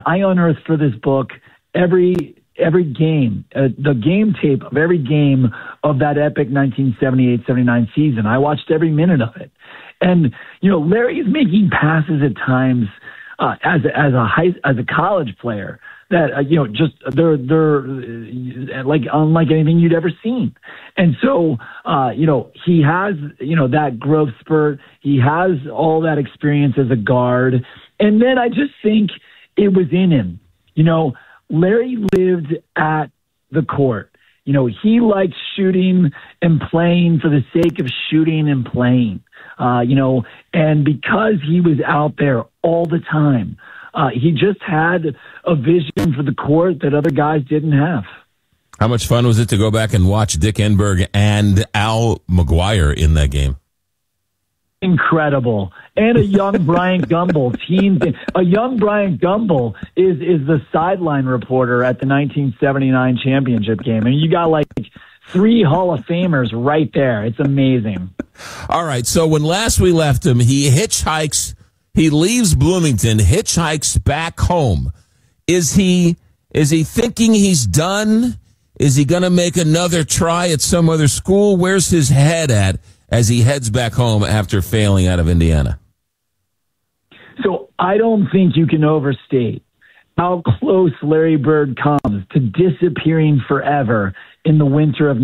I unearthed for this book every game, the game tape of every game of that epic 1978-79 season. I watched every minute of it. And, Larry is making passes at times as a college player that, they're like unlike anything you'd ever seen. And so, he has, that growth spurt. He has all that experience as a guard. And then I just think it was in him. Larry lived at the court. He liked shooting and playing for the sake of shooting and playing, and because he was out there all the time, he just had a vision for the court that other guys didn't have. How much fun was it to go back and watch Dick Enberg and Al McGuire in that game? Incredible. And a young Brian Gumbel a young Brian Gumbel is the sideline reporter at the 1979 championship game. And you got like 3 Hall of Famers right there. It's amazing. All right. So when last we left him, he hitchhikes, he leaves Bloomington, hitchhikes back home. Is he thinking he's done? Is he going to make another try at some other school? Where's his head at as he heads back home after failing out of Indiana? So I don't think you can overstate how close Larry Bird comes to disappearing forever in the winter of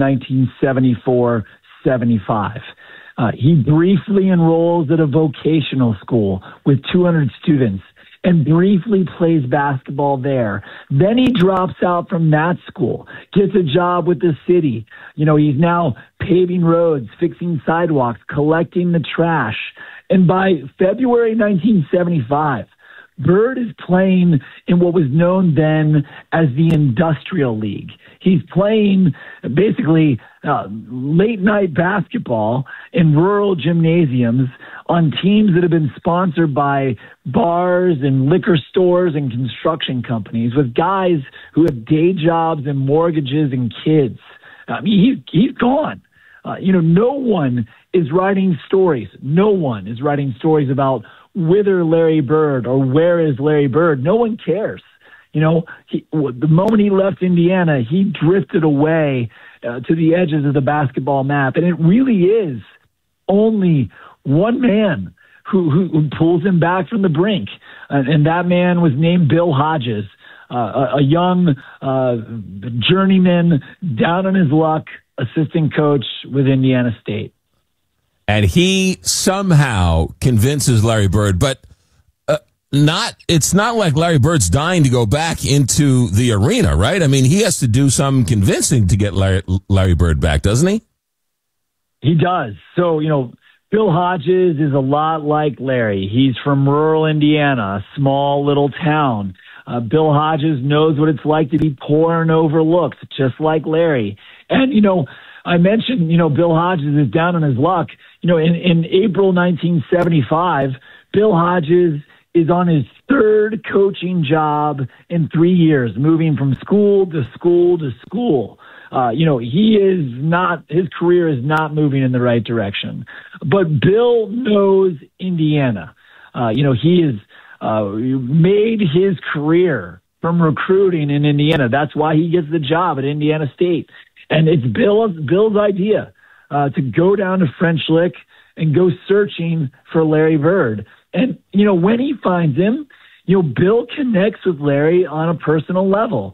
1974-75. He briefly enrolls at a vocational school with 200 students and briefly plays basketball there. Then he drops out from that school, gets a job with the city. He's now paving roads, fixing sidewalks, collecting the trash. And by February 1975, Bird is playing in what was known then as the Industrial League. He's playing basically late night basketball in rural gymnasiums on teams that have been sponsored by bars and liquor stores and construction companies with guys who have day jobs and mortgages and kids. He's gone. No one is writing stories. No one is writing stories about whither Larry Bird or where is Larry Bird. No one cares. The moment he left Indiana, he drifted away to the edges of the basketball map. And it really is only one man who pulls him back from the brink. And that man was named Bill Hodges, a young journeyman down on his luck, assistant coach with Indiana State. And he somehow convinces Larry Bird, but it's not like Larry Bird's dying to go back into the arena, right? I mean, he has to do some convincing to get Larry Bird back, doesn't he? He does. So, Bill Hodges is a lot like Larry. He's from rural Indiana, a small little town. Bill Hodges knows what it's like to be poor and overlooked, just like Larry. And, I mentioned, Bill Hodges is down on his luck. In April 1975, Bill Hodges is on his 3rd coaching job in 3 years, moving from school to school to school. His career is not moving in the right direction. But Bill knows Indiana. He has made his career from recruiting in Indiana. That's why he gets the job at Indiana State. And it's Bill's idea to go down to French Lick and go searching for Larry Bird. And, when he finds him, Bill connects with Larry on a personal level.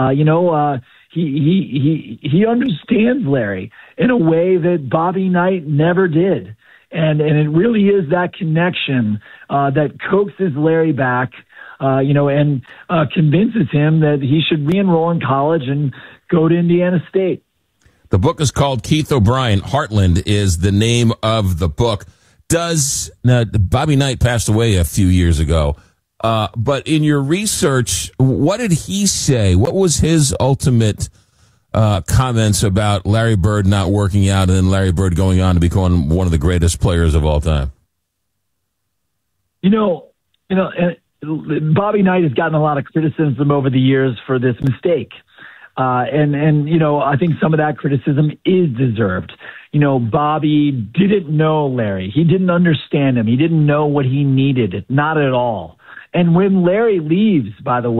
He understands Larry in a way that Bobby Knight never did. And it really is that connection that coaxes Larry back, and convinces him that he should re-enroll in college and go to Indiana State. The book is called Keith O'Brien. Heartland is the name of the book. Bobby Knight passed away a few years ago, but in your research, what did he say? What was his ultimate comments about Larry Bird not working out and then Larry Bird going on to become one of the greatest players of all time? Bobby Knight has gotten a lot of criticism over the years for this mistake. I think some of that criticism is deserved. Bobby didn't know Larry. He didn't understand him. He didn't know what he needed. Not at all. And when Larry leaves, by the way,